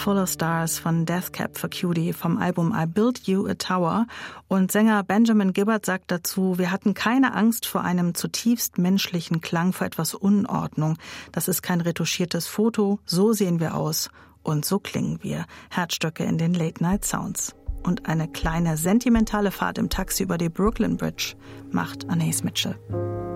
Fuller Stars von Death Cab for Cutie vom Album I Built You a Tower. Und Sänger Benjamin Gibbard sagt dazu, wir hatten keine Angst vor einem zutiefst menschlichen Klang, vor etwas Unordnung. Das ist kein retuschiertes Foto, so sehen wir aus und so klingen wir. Herzstücke in den Late-Night-Sounds. Und eine kleine sentimentale Fahrt im Taxi über die Brooklyn Bridge macht Anais Mitchell.